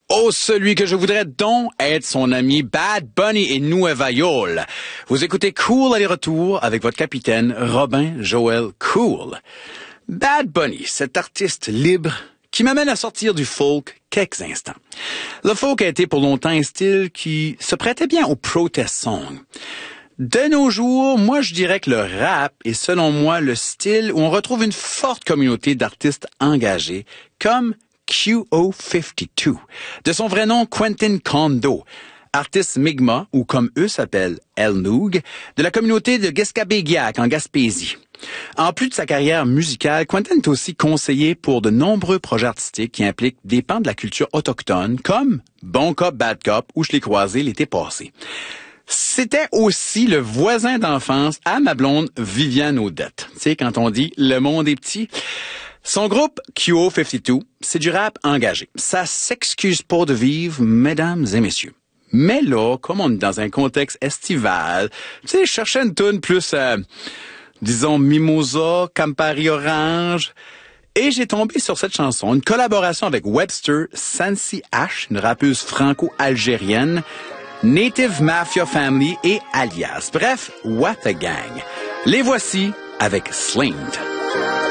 Oh, celui que je voudrais donc être son ami Bad Bunny et Nueva York. Vous écoutez Cool aller-retour avec votre capitaine Robin Joël Cool. Bad Bunny, cet artiste libre qui m'amène à sortir du folk quelques instants. Le folk a été pour longtemps un style qui se prêtait bien au protest song. De nos jours, moi je dirais que le rap est selon moi le style où on retrouve une forte communauté d'artistes engagés comme QO52, de son vrai nom Quentin Kondo, artiste Mi'kmaq, ou comme eux s'appellent El Noog, de la communauté de Guescabéguiac en Gaspésie. En plus de sa carrière musicale, Quentin est aussi conseiller pour de nombreux projets artistiques qui impliquent des pans de la culture autochtone, comme Bon Cop, Bad Cop, où je l'ai croisé l'été passé. C'était aussi le voisin d'enfance à ma blonde Viviane Audette. Tu sais, quand on dit « le monde est petit », son groupe QO52, c'est du rap engagé. Ça s'excuse pas de vivre, mesdames et messieurs. Mais là, comme on est dans un contexte estival, tu sais, je cherchais une toune plus, disons, Mimosa, Campari Orange. Et j'ai tombé sur cette chanson, une collaboration avec Webster Sansi H, une rappeuse franco-algérienne, Native Mafia Family et Alias. Bref, what a gang. Les voici avec Slinged.